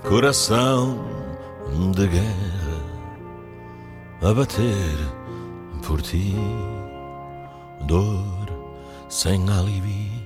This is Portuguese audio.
Coração de guerra a bater por ti, dor sem alívio.